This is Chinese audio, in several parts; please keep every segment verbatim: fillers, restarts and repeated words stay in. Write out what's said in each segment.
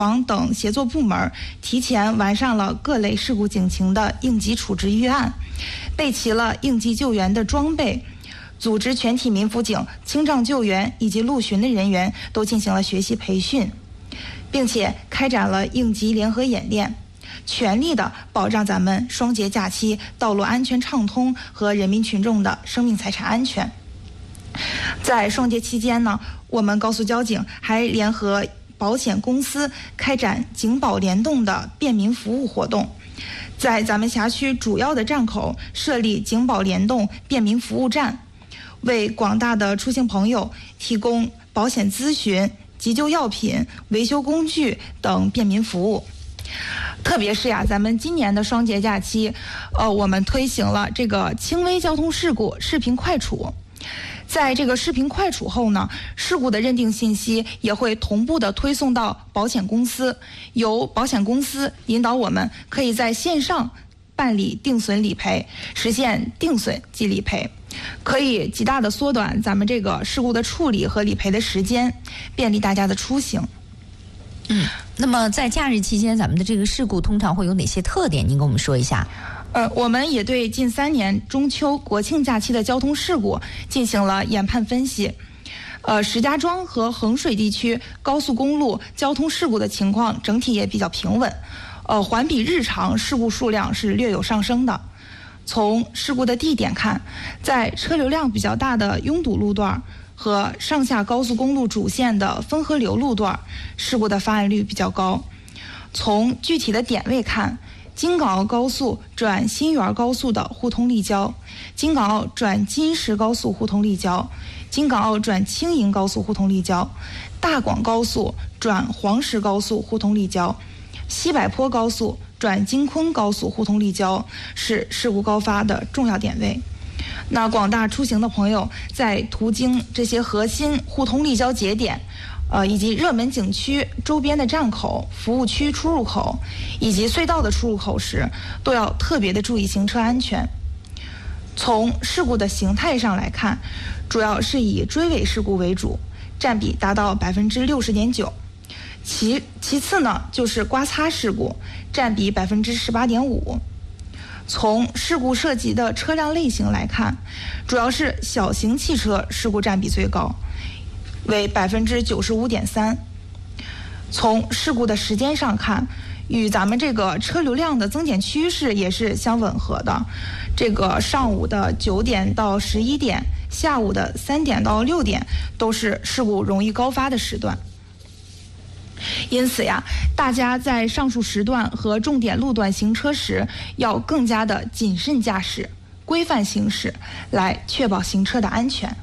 防等协作部门提前完善了各类事故警情的应急处置预案，备齐了应急救援的装备，组织全体民辅警、清障救援以及陆巡的人员都进行了学习培训，并且开展了应急联合演练，全力的保障咱们双节假期道路安全畅通和人民群众的生命财产安全。在双节期间呢，我们高速交警还联合保险公司开展警保联动的便民服务活动，在咱们辖区主要的站口设立警保联动便民服务站，为广大的出行朋友提供保险咨询、急救药品、维修工具等便民服务。特别是呀，咱们今年的双节假期，呃，我们推行了这个轻微交通事故视频快处。在这个视频快处后呢，事故的认定信息也会同步的推送到保险公司，由保险公司引导我们可以在线上办理定损理赔，实现定损即理赔，可以极大的缩短咱们这个事故的处理和理赔的时间，便利大家的出行。 嗯，那么在假日期间，咱们的这个事故通常会有哪些特点？您跟我们说一下。 呃，我们也对近三年中秋、国庆假期的交通事故进行了研判分析。呃，石家庄和衡水地区高速公路交通事故的情况整体也比较平稳，呃，环比日常事故数量是略有上升的。从事故的地点看，在车流量比较大的拥堵路段和上下高速公路主线的分河流路段，事故的发案率比较高。从具体的点位看，京港澳高速转新源高速的互通立交，京港澳转金石高速互通立交，京港澳转青银高速互通立交，大广高速转黄石高速互通立交，西柏坡高速转京昆高速互通立交是事故高发的重要点位。那广大出行的朋友在途经这些核心互通立交节点，呃，以及热门景区周边的站口、服务区出入口以及隧道的出入口时，都要特别的注意行车安全。从事故的形态上来看，主要是以追尾事故为主，占比达到百分之六十点九。其其次呢，就是刮擦事故，占比百分之十八点五。从事故涉及的车辆类型来看，主要是小型汽车事故占比最高，为百分之九十五点三。从事故的时间上看，与咱们这个车流量的增减趋势也是相吻合的。这个上午的九点到十一点，下午的三点到六点，都是事故容易高发的时段。因此呀，大家在上述时段和重点路段行车时，要更加的谨慎驾驶、规范行驶，来确保行车的安全。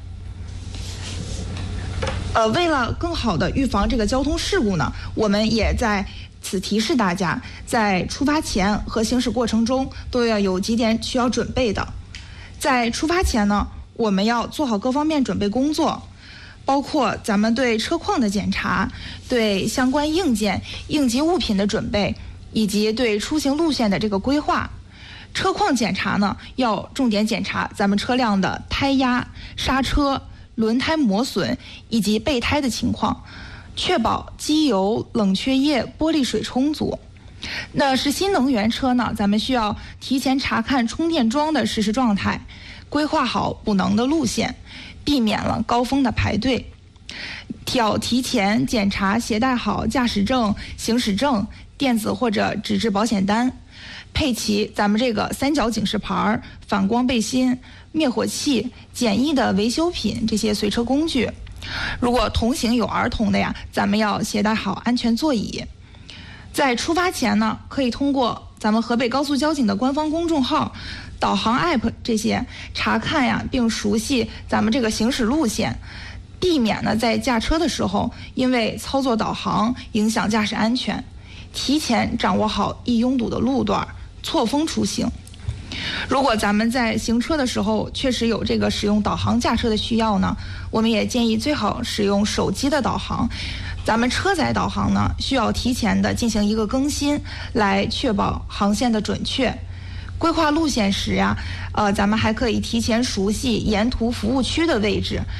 呃，为了更好的预防这个交通事故呢，我们也在此提示大家，在出发前和行驶过程中都要有几点需要准备的。在出发前呢，我们要做好各方面准备工作，包括咱们对车况的检查，对相关硬件、应急物品的准备，以及对出行路线的这个规划。车况检查呢，要重点检查咱们车辆的胎压、刹车、轮胎磨损以及备胎的情况，确保机油、冷却液、玻璃水充足。那是新能源车呢，咱们需要提前查看充电桩的实时状态，规划好补能的路线，避免了高峰的排队。要提前检查携带好驾驶证、行驶证、电子或者纸质保险单，配齐咱们这个三角警示牌、反光背心、灭火器、简易的维修品这些随车工具。如果同行有儿童的呀，咱们要携带好安全座椅。在出发前呢，可以通过咱们河北高速交警的官方公众号、导航 app 这些查看呀，并熟悉咱们这个行驶路线，避免呢在驾车的时候因为操作导航影响驾驶安全，提前掌握好易拥堵的路段，错峰出行。如果咱们在行车的时候确实有这个使用导航驾车的需要呢，我们也建议最好使用手机的导航。咱们车载导航呢，需要提前的进行一个更新，来确保航线的准确。规划路线时呀，呃，咱们还可以提前熟悉沿途服务区的位置，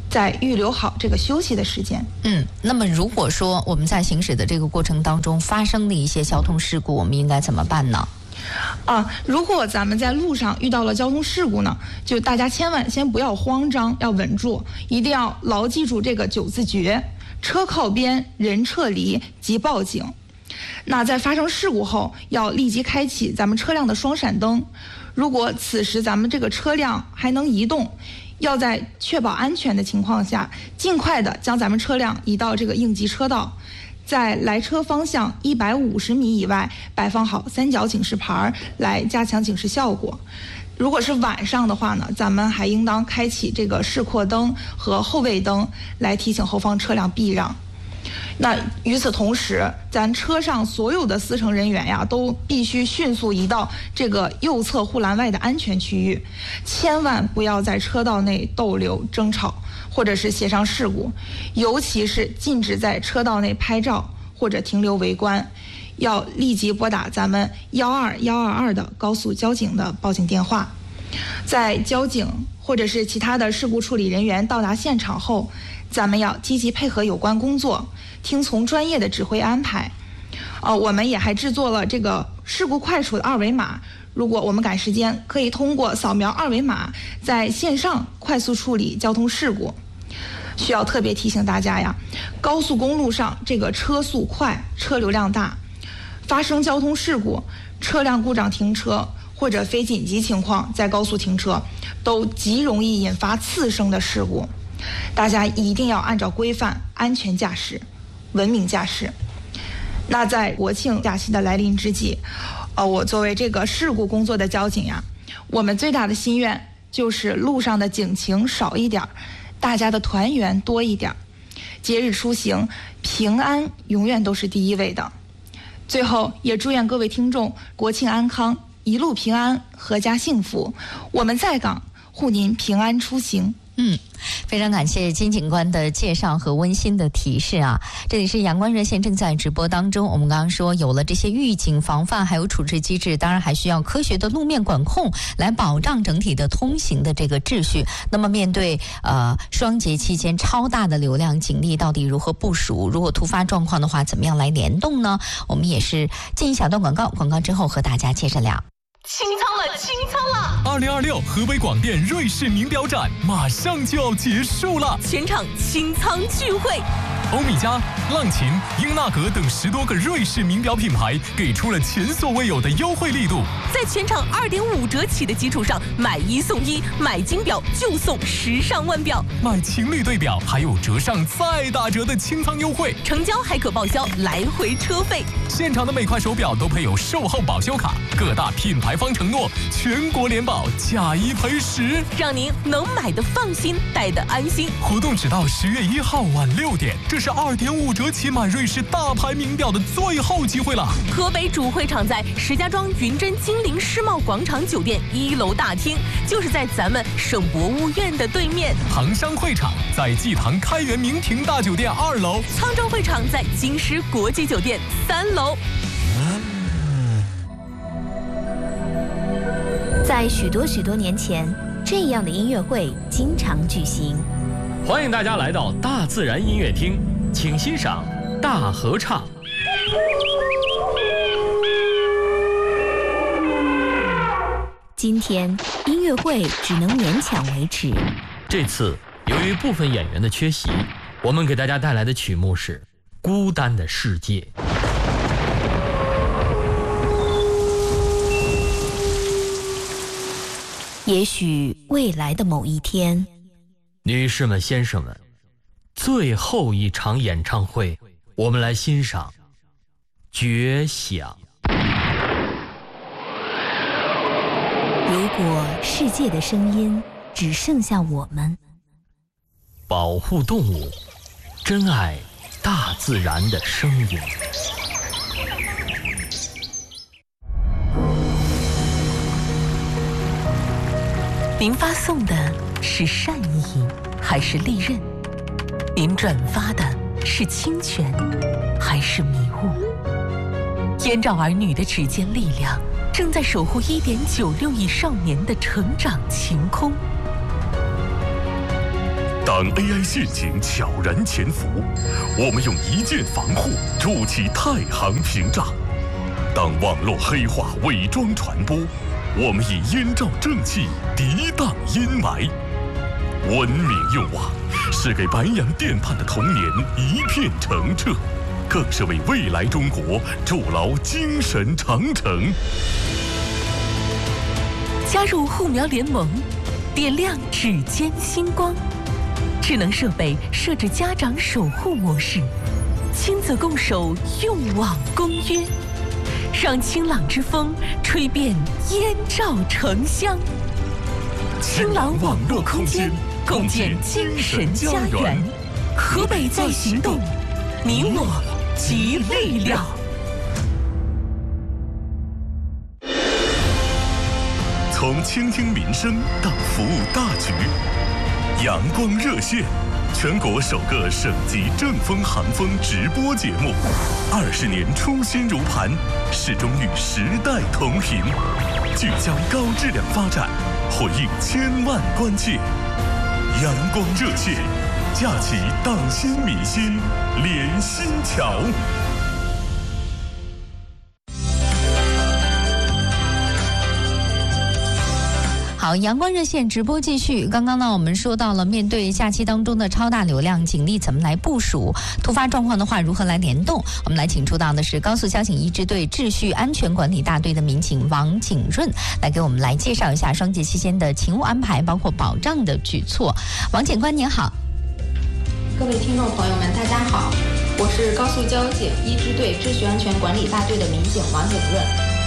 再预留好这个休息的时间。 嗯，那么如果说我们在行驶的这个过程当中发生的一些交通事故，我们应该怎么办呢？ 啊，如果咱们在路上遇到了交通事故呢，就大家千万先不要慌张，要稳住，一定要牢记住这个九字诀：车靠边，人撤离即报警。那在发生事故后，要立即开启咱们车辆的双闪灯。如果此时咱们这个车辆还能移动，要在确保安全的情况下，尽快的将咱们车辆移到这个应急车道，在来车方向一百五十米以外摆放好三角警示牌，来加强警示效果。如果是晚上的话呢，咱们还应当开启这个示廓灯和后位灯，来提醒后方车辆避让。那与此同时，咱车上所有的司乘人员呀，都必须迅速移到这个右侧护栏外的安全区域，千万不要在车道内逗留、争吵或者是协商事故，尤其是禁止在车道内拍照或者停留围观，要立即拨打咱们幺二幺二二的高速交警的报警电话。在交警或者是其他的事故处理人员到达现场后，咱们要积极配合有关工作，听从专业的指挥安排。呃，我们也还制作了这个事故快处的二维码，如果我们赶时间，可以通过扫描二维码在线上快速处理交通事故。需要特别提醒大家呀，高速公路上这个车速快，车流量大，发生交通事故、车辆故障停车或者非紧急情况在高速停车，都极容易引发次生的事故。大家一定要按照规范安全驾驶，文明驾驶。那在国庆假期的来临之际，呃，我作为这个事故工作的交警呀，我们最大的心愿就是路上的警情少一点，大家的团圆多一点。节日出行，平安永远都是第一位的。最后也祝愿各位听众国庆安康，一路平安，阖家幸福。我们在岗，护您平安出行。 嗯，非常感谢金警官的介绍和温馨的提示啊！这里是阳光热线正在直播当中。我们刚刚说有了这些预警防范还有处置机制，当然还需要科学的路面管控来保障整体的通行的这个秩序。那么面对呃双节期间超大的流量，警力到底如何部署？如果突发状况的话，怎么样来联动呢？我们也是进一小段广告，广告之后和大家接着聊。 清仓了，清仓了！ 二零二六河北广电瑞士名表展马上就要结束了， 全场清仓聚会。 欧米茄、浪琴、英纳格等十多个瑞士名表品牌给出了前所未有的优惠力度， 在全场二点五折起的基础上，买一送一，买金表就送时尚腕表， 买情侣对表还有折上再打折的清仓优惠， 成交还可报销来回车费。 现场的每块手表都配有售后保修卡，各大品牌方承诺全国联保，价一赔十， 让您能买的放心，戴的安心。 活动只到十月一号晚六点，这是二点五折起买瑞士大牌名表的最后机会了。 河北主会场在石家庄云臻金陵世贸广场酒店一楼大厅，就是在咱们省博物院的对面。 杭商会场在济塘开元明庭大酒店二楼， 沧州会场在金狮国际酒店三楼。 在许多许多年前，这样的音乐会经常举行。 欢迎大家来到大自然音乐厅，请欣赏大合唱。 今天音乐会只能勉强维持。 这次由于部分演员的缺席，我们给大家带来的曲目是《孤单的世界》。 也许未来的某一天， 女士们、先生们，最后一场演唱会，我们来欣赏《绝响》。 如果世界的声音只剩下我们， 保护动物，珍爱大自然的声音。 您发送的是善意还是利刃？您转发的是侵权还是迷雾？燕赵儿女的指尖力量正在守护一点九六亿少年的成长晴空。 当 A I 陷阱悄然潜伏，我们用一键防护筑起太行屏障；当网络黑话伪装传播，我们以燕赵正气涤荡阴霾。文明用网是给白洋淀畔的童年一片澄澈，更是为未来中国筑牢精神长城。 加入护苗联盟，点亮指尖星光。智能设备设置家长守护模式，亲子共守用网公约，让清朗之风吹遍燕赵城乡。清朗网络空间，共建精神家园。河北在行动，你我集力量。 从倾听民生到服务大局，阳光热线，全国首个省级正风寒风直播节目，二十年初心如磐，始终与时代同频，聚焦高质量发展，回应千万关切。阳光热线，架起党心民心连心桥。 好，阳光热线直播继续。刚刚呢，我们说到了面对假期当中的超大流量，警力怎么来部署？突发状况的话，如何来联动？我们来请出到的是高速交警一支队秩序安全管理大队的民警王景润，来给我们来介绍一下双节期间的勤务安排，包括保障的举措。王警官您好。 各位听众朋友们，大家好，我是高速交警一支队秩序安全管理大队的民警王景润。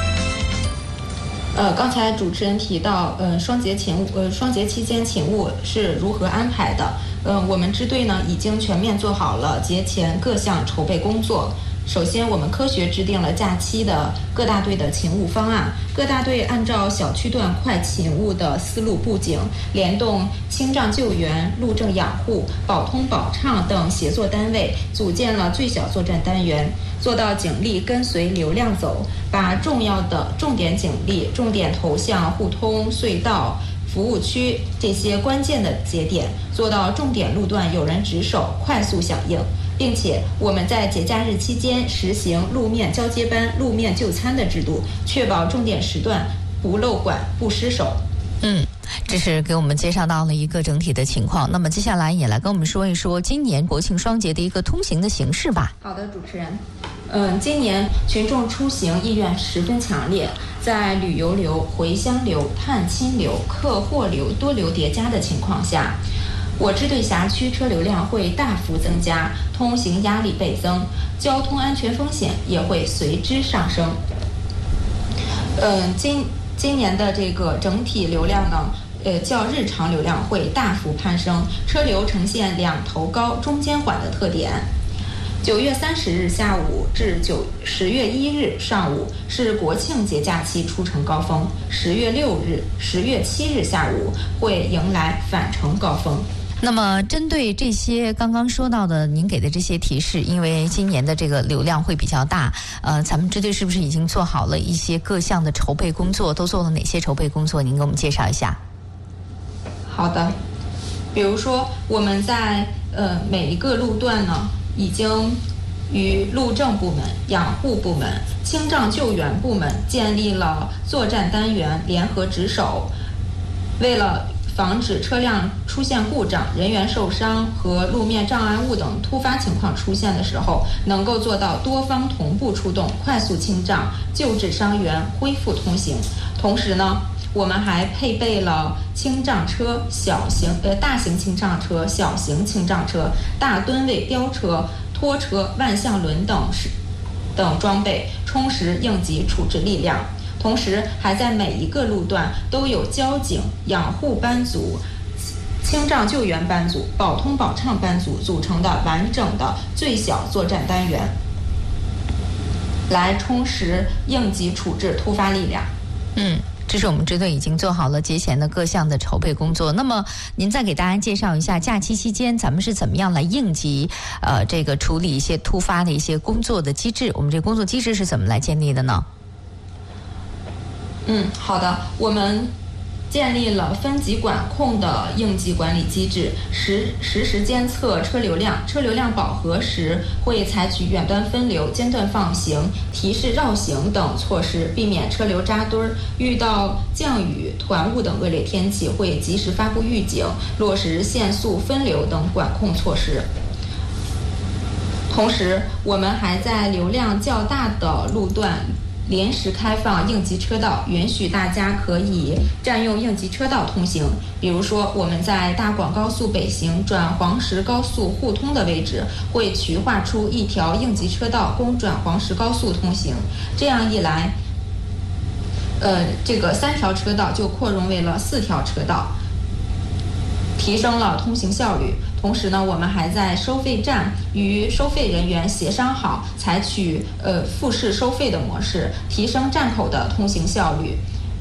呃，刚才主持人提到，呃，双节勤务，呃，双节期间勤务是如何安排的？呃，我们支队呢已经全面做好了节前各项筹备工作。首先，我们科学制定了假期的各大队的勤务方案，各大队按照小区段快勤务的思路布景，联动清障救援、路政养护、保通保畅等协作单位，组建了最小作战单元，做到警力跟随流量走，把重要的重点警力重点投向互通、隧道、服务区这些关键的节点，做到重点路段有人值守，快速响应。并且我们在节假日期间实行路面交接班、路面就餐的制度，确保重点时段不漏管、不失守。 嗯，这是给我们介绍到了一个整体的情况。那么接下来也来跟我们说一说今年国庆双节的一个通行的形式吧。 好的，主持人。嗯，今年群众出行意愿十分强烈，在旅游流、回乡流、探亲流、客货流多流叠加的情况下，我支队辖区车流量会大幅增加，通行压力倍增，交通安全风险也会随之上升。嗯，今今年的这个整体流量呢，呃，较日常流量会大幅攀升，车流呈现两头高、中间缓的特点。九月三十日下午至九十月一日上午是国庆节假期出城高峰，十月六日、十月七日下午会迎来返程高峰。 那么针对这些刚刚说到的您给的这些提示，因为今年的这个流量会比较大，呃，咱们支队是不是已经做好了一些各项的筹备工作？都做了哪些筹备工作？您给我们介绍一下。 好的，比如说我们在呃每一个路段呢，已经与路政部门、养护部门、清障救援部门建立了作战单元，联合值守。为了防止车辆出现故障、人员受伤和路面障碍物等突发情况出现的时候，能够做到多方同步出动，快速清障、救治伤员、恢复通行。同时呢，我们还配备了清障车、小型呃大型清障车、小型清障车、大吨位吊车、拖车、万向轮等等装备，充实应急处置力量。同时，还在每一个路段都有交警、养护班组、清障救援班组、保通保畅班组组成的完整的最小作战单元，来充实应急处置突发力量。 嗯。这是我们支队已经做好了节前的各项的筹备工作。那么您再给大家介绍一下假期期间咱们是怎么样来应急呃这个处理一些突发的一些工作的机制，我们这工作机制是怎么来建立的呢？ 嗯，好的，我们建立了分级管控的应急管理机制，实实时监测车流量，车流量饱和时会采取远端分流、间断放行、提示绕行等措施，避免车流扎堆儿。遇到降雨、团雾等恶劣天气，会及时发布预警，落实限速分流等管控措施。同时，我们还在流量较大的路段临时开放应急车道，允许大家可以占用应急车道通行。比如说，我们在大广高速北行转黄石高速互通的位置，会渠划出一条应急车道供转黄石高速通行。这样一来，呃，这个三条车道就扩容为了四条车道，提升了通行效率。同时呢，我们还在收费站与收费人员协商好，采取呃复式收费的模式，提升站口的通行效率。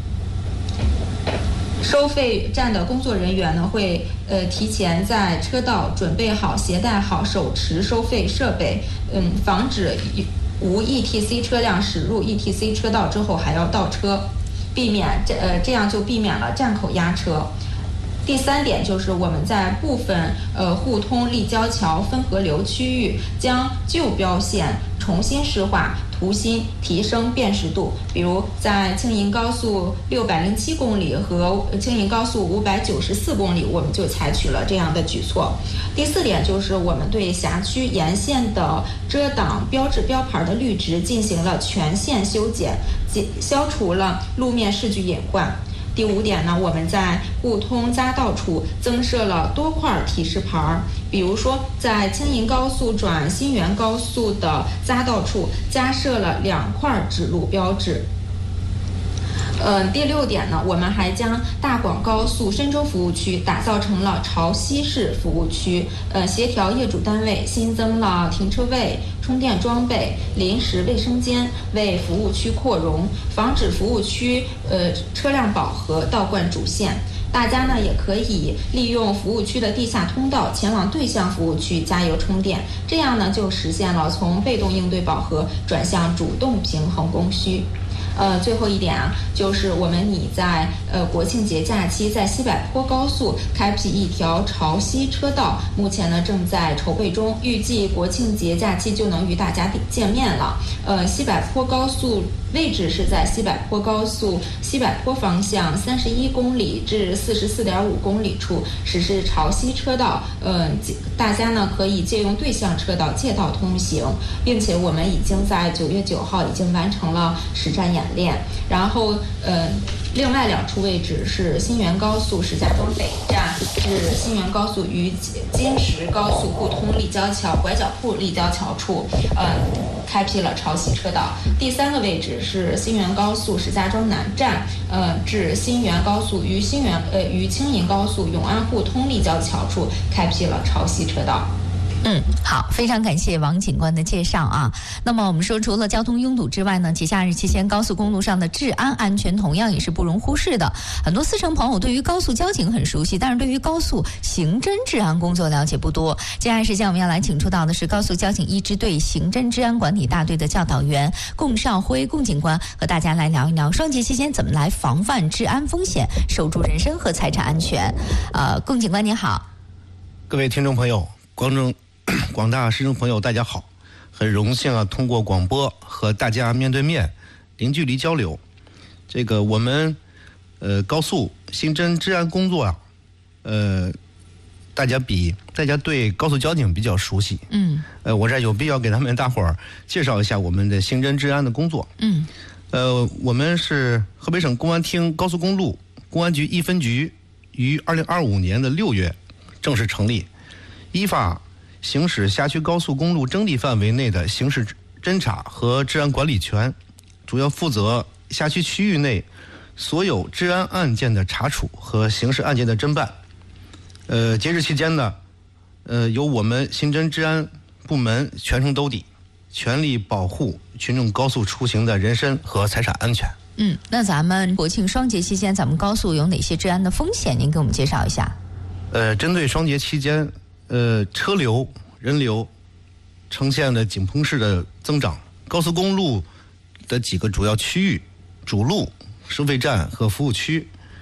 收费站的工作人员呢，会呃提前在车道准备好、携带好手持收费设备，嗯，防止无 E T C 车辆驶入 E T C 车道之后还要倒车，避免这呃这样就避免了站口压车。第三点就是我们在部分呃互通立交桥分河流区域，将旧标线重新施画涂新，提升辨识度。比如在青银高速六百零七公里和青银高速五百九十四公里，我们就采取了这样的举措。第四点就是我们对辖区沿线的遮挡标志标牌的绿植进行了全线修剪，消除了路面视距隐患。第五点呢，我们在互通匝道处增设了多块提示牌，比如说在青银高速转新源高速的匝道处加设了两块指路标志。呃，第六点呢，我们还将大广高速深州服务区打造成了潮汐式服务区，呃，协调业主单位新增了停车位、充电装备、临时卫生间，为服务区扩容，防止服务区呃车辆饱和倒灌主线。大家呢也可以利用服务区的地下通道前往对向服务区加油充电，这样呢就实现了从被动应对饱和转向主动平衡供需。呃，最后一点啊，就是我们拟在呃国庆节假期在西柏坡高速开辟一条潮汐车道，目前呢正在筹备中，预计国庆节假期就能与大家见面了。呃，西柏坡高速位置是在西柏坡高速西柏坡方向三十一公里至四十四点五公里处实施潮汐车道，呃，大家呢可以借用对向车道借道通行，并且我们已经在九月九号已经完成了实战演练。然后呃，另外两处位置是新源高速石家庄北站至新源高速与金石高速互通立交桥拐角铺立交桥处，呃，开辟了潮汐车道。第三个位置是新源高速石家庄南站，呃，至新源高速与新源呃与青银高速永安互通立交桥处开辟了潮汐车道。 嗯，好，非常感谢王警官的介绍啊。那么我们说，除了交通拥堵之外呢，节假日期间高速公路上的治安安全同样也是不容忽视的。很多司乘朋友对于高速交警很熟悉，但是对于高速刑侦治安工作了解不多。接下来时间我们要来请出到的是高速交警一支队刑侦治安管理大队的教导员龚少辉龚警官，和大家来聊一聊双节期间怎么来防范治安风险，守住人身和财产安全。呃，龚警官您好。 各位听众朋友，广州广大师生朋友大家好，很荣幸啊，通过广播和大家面对面零距离交流。这个我们呃高速刑侦治安工作啊，呃大家比大家对高速交警比较熟悉， 嗯， 呃我这有必要给他们大伙儿介绍一下我们的刑侦治安的工作。 嗯， 呃我们是河北省公安厅高速公路公安局一分局于二零二五年的六月正式成立，依法行使辖区高速公路征地范围内的刑事侦查和治安管理权，主要负责辖区区域内所有治安案件的查处和刑事案件的侦办。呃，截至期间呢，呃，由我们刑侦治安部门全程兜底，全力保护群众高速出行的人身和财产安全。 嗯，那咱们国庆双节期间，咱们高速有哪些治安的风险？您给我们介绍一下。 呃，针对双节期间。呃，车流、人流呈现了井喷式的增长。高速公路的几个主要区域、主路、收费站和服务区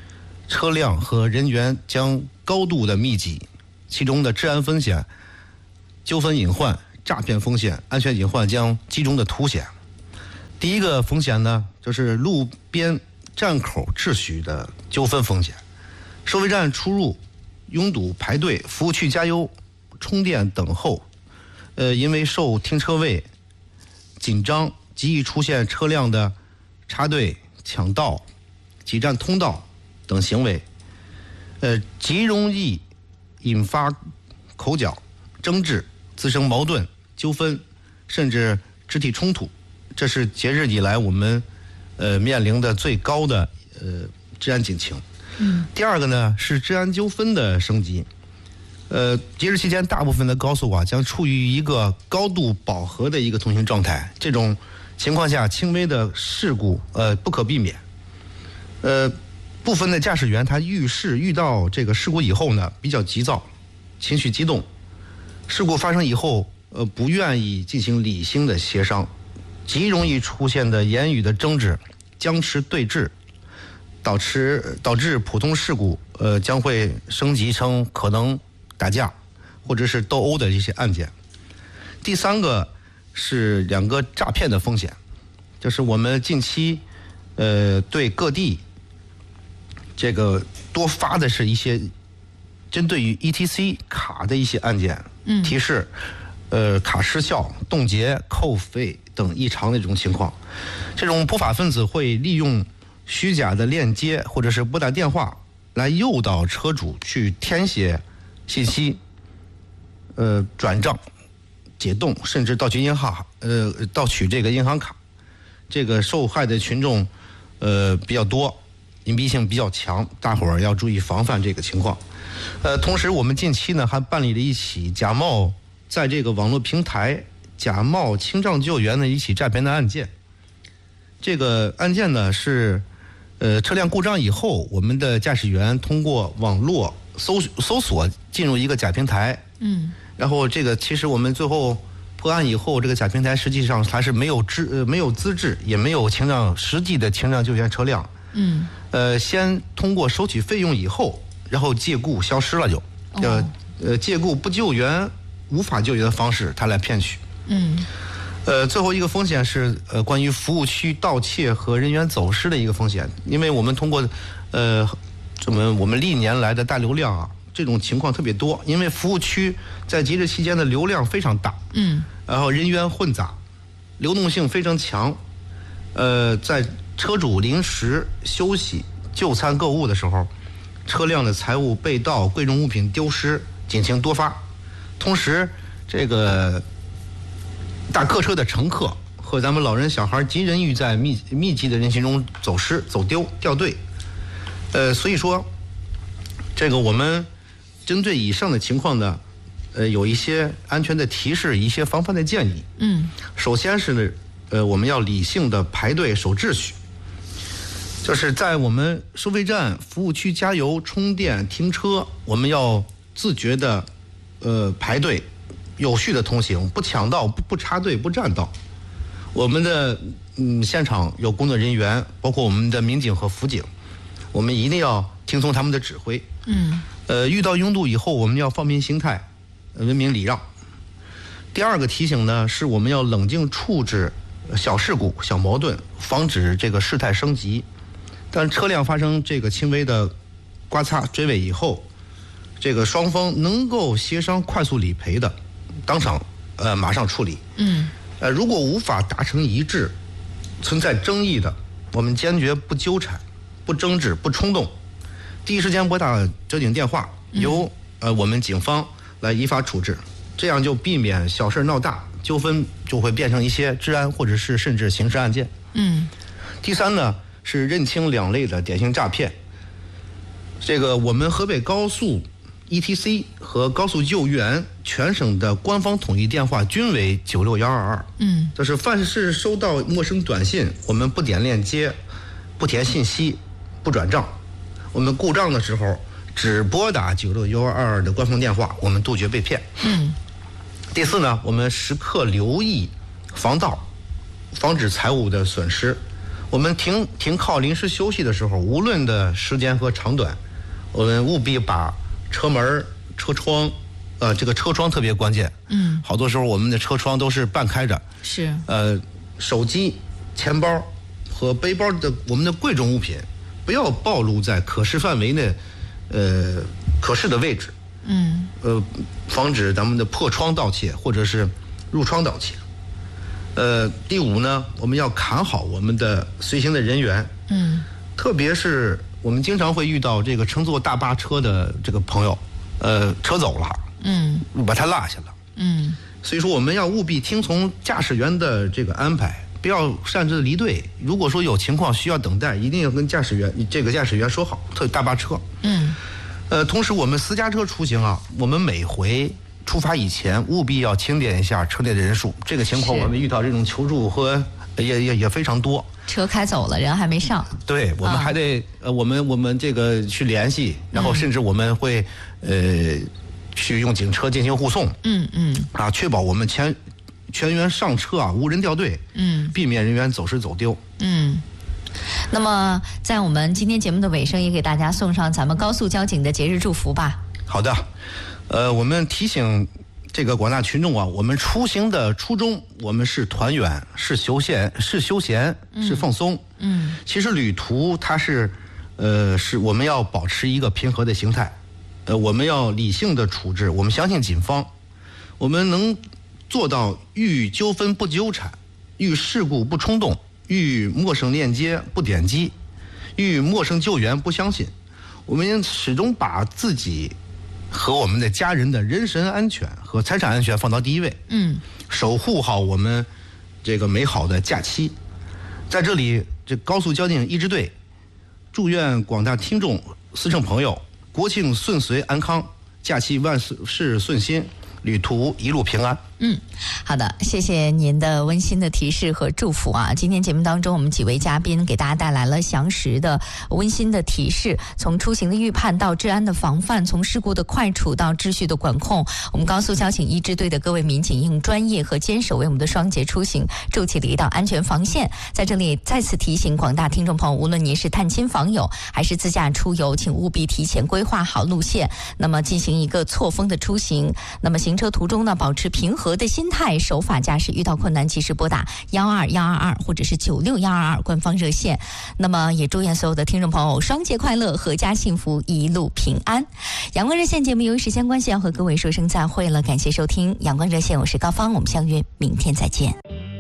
车辆和人员将高度的密集，其中的治安风险、纠纷隐患、诈骗风险、安全隐患将集中的凸显。第一个风险呢，就是路边站口秩序的纠纷风险，收费站出入拥堵排队，服务区加油、充电等候，呃，因为受停车位紧张，极易出现车辆的插队、抢道、挤占通道等行为，呃，极容易引发口角、争执，滋生矛盾、纠纷，甚至肢体冲突。这是节日以来我们呃面临的最高的呃治安警情。嗯。第二个呢是治安纠纷的升级。呃，节日期间，大部分的高速啊将处于一个高度饱和的一个通行状态。这种情况下，轻微的事故呃不可避免。呃，部分的驾驶员他遇事遇到这个事故以后呢，比较急躁，情绪激动。事故发生以后，呃，不愿意进行理性的协商，极容易出现的言语的争执、僵持对峙，导致导致普通事故呃将会升级成可能打架或者是斗殴的一些案件。第三个是两个诈骗的风险，就是我们近期呃对各地这个多发的是一些针对于 E T C 卡的一些案件，嗯，提示呃卡失效、冻结、扣费等异常的这种情况。这种不法分子会利用虚假的链接或者是拨打电话来诱导车主去填写信息，呃，转账、解冻，甚至盗取银行，呃，盗取这个银行卡。这个受害的群众，呃，比较多，隐蔽性比较强，大伙儿要注意防范这个情况。呃，同时我们近期呢还办理了一起假冒在这个网络平台假冒清障救援的一起诈骗的案件。这个案件呢是，呃，车辆故障以后，我们的驾驶员通过网络搜搜索进入一个假平台，嗯，然后这个其实我们最后破案以后，这个假平台实际上它是没有资呃没有资质，也没有清障实际的清障救援车辆，嗯，呃，先通过收取费用以后，然后借故消失了就，呃、哦、呃借故不救援、无法救援的方式，他来骗取，嗯。呃，最后一个风险是呃关于服务区盗窃和人员走失的一个风险，因为我们通过呃这么我们历年来的大流量啊，这种情况特别多，因为服务区在节日期间的流量非常大，嗯，然后人员混杂，流动性非常强，呃，在车主临时休息、就餐、购物的时候，车辆的财物被盗、贵重物品丢失，警情多发，同时这个大客车的乘客和咱们老人小孩极人于在密密集的人群中走失、走丢、掉队。呃，所以说，这个我们针对以上的情况呢，呃，有一些安全的提示，一些防范的建议。嗯，首先是呢，呃，我们要理性的排队守秩序，就是在我们收费站、服务区加油、充电、停车，我们要自觉的，呃，排队。有序的通行，不抢道、不不插队、不占道。我们的嗯现场有工作人员，包括我们的民警和辅警，我们一定要听从他们的指挥。嗯。呃，遇到拥堵以后，我们要放平心态，文明礼让。第二个提醒呢，是我们要冷静处置小事故、小矛盾，防止这个事态升级。但车辆发生这个轻微的刮擦、追尾以后，这个双方能够协商快速理赔的，当场呃马上处理。嗯，呃，如果无法达成一致，存在争议的，我们坚决不纠缠、不争执、不冲动，第一时间拨打交警电话，由呃我们警方来依法处置，这样就避免小事闹大，纠纷就会变成一些治安或者是甚至刑事案件。嗯，第三呢是认清两类的典型诈骗。这个我们河北高速E T C 和高速救援全省的官方统一电话均为九六一二二。嗯，就是凡是收到陌生短信，我们不点链接、不填信息、不转账，我们故障的时候只拨打九六一二二的官方电话，我们杜绝被骗。嗯。第四呢，我们时刻留意防盗，防止财物的损失。 我们停停靠临时休息的时候，无论的时间和长短，我们务必把车门、车窗，呃，这个车窗特别关键。嗯，好多时候我们的车窗都是半开着。 是。 呃，手机、钱包和背包的我们的贵重物品，不要暴露在可视范围内，呃，可视的位置。嗯。呃，防止咱们的破窗盗窃或者是入窗盗窃。呃，第五呢，我们要看好我们的随行的人员，嗯，特别是我们经常会遇到这个乘坐大巴车的这个朋友，呃，车走了，嗯，把他落下了，嗯，所以说我们要务必听从驾驶员的这个安排，不要擅自离队。如果说有情况需要等待，一定要跟驾驶员这个驾驶员说好，特大巴车，嗯，呃，同时我们私家车出行啊，我们每回出发以前务必要清点一下车内的人数，这个情况我们遇到这种求助和也也也非常多。 车开走了，人还没上。 对，我们还得、嗯、呃，我们我们这个去联系，然后甚至我们会、嗯、呃去用警车进行护送。嗯嗯。啊，确保我们全全员上车啊，无人掉队。嗯。避免人员走失走丢。嗯。 那么，在我们今天节目的尾声，也给大家送上咱们高速交警的节日祝福吧。 好的。呃，我们提醒这个广大群众啊，我们出行的初衷，我们是团圆，是休闲，是休闲，是放松。嗯，其实旅途它是，呃，是我们要保持一个平和的心态，呃，我们要理性的处置。我们相信警方，我们能做到遇纠纷不纠缠，遇事故不冲动，遇陌生链接不点击，遇陌生救援不相信。我们始终把自己和我们的家人的人身安全和财产安全放到第一位，嗯，守护好我们这个美好的假期。在这里，这高速交警一支队祝愿广大听众、司乘朋友国庆顺遂安康，假期万事顺心，旅途一路平安。 嗯，好的，谢谢您的温馨的提示和祝福啊！今天节目当中，我们几位嘉宾给大家带来了详实的、温馨的提示，从出行的预判到治安的防范，从事故的快处到秩序的管控，我们高速交警一支队的各位民警用专业和坚守为我们的双节出行筑起了一道安全防线。在这里再次提醒广大听众朋友，无论您是探亲访友还是自驾出游，请务必提前规划好路线，那么进行一个错峰的出行。那么行车途中呢，保持平和的心态，守法驾驶，遇到困难及时拨打幺二幺二二或者是九六幺二二官方热线。那么也祝愿所有的听众朋友双节快乐，阖家幸福，一路平安。阳光热线节目由于时间关系要和各位说声再会了，感谢收听阳光热线，我是高芳，我们相约明天再见。